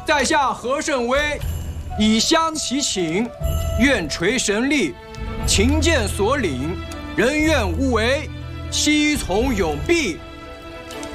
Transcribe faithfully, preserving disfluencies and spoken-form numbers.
在下何胜威，以乡祈请，愿垂神力，勤俭所领，人愿无为，悉从永毕。